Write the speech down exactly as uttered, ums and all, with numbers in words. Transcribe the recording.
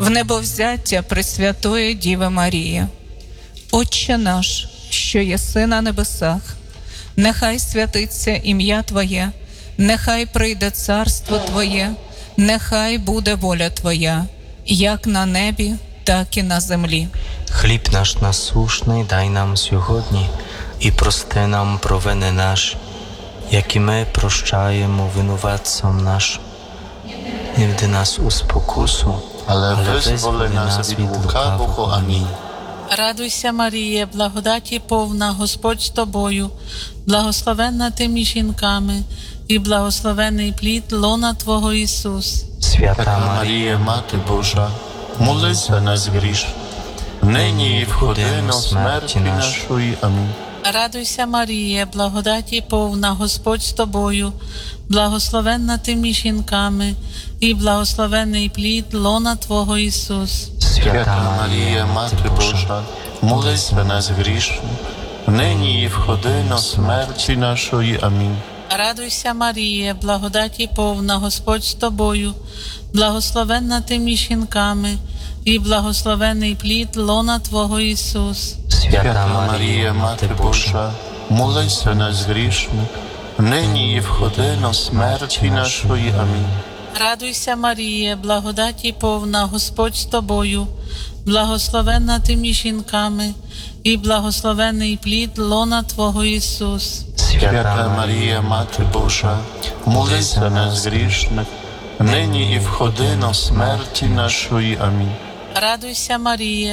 в небовзяття Пресвятої Діви Марії. Отче наш, що єси на небесах, нехай святиться ім'я Твоє, нехай прийде царство Твоє, нехай буде воля Твоя, як на небі, так і на землі. Хліб наш насушний дай нам сьогодні, і прости нам провини наші, як і ми прощаємо винуватцям нашим. Не введи нас у спокусу, але визволи нас від лукавого. Амінь. Радуйся, Маріє, благодаті повна, Господь з тобою, благословенна ти між жінками, і благословений плід лона Твого Ісус. Свята Марія, Мати Божа, молись за нас грішних, нині і в годину смерті нашої. Амінь. Радуйся, Маріє, благодаті повна, Господь з тобою, благословенна ти між жінками, і благословений плід лона Твого Ісус. Свята Марія, Мати Божа, молись за нас грішних, нині і в годину смерті нашої. Амінь. Радуйся, Маріє, благодаті повна, Господь з тобою, благословенна ти між жінками, і благословений плід лона Твого Ісус. Свята Марія, Мати Божа, молись за нас грішних, нині і в годину смерті нашої. Амінь. Радуйся, Маріє, благодаті повна, Господь з тобою, благословенна ти між жінками, і благословений плід лона Твого Ісус. Свята Марія, Мати Божа, молись за нас грішних, нині і в годину смерті нашої. Амінь. Радуйся, Маріє,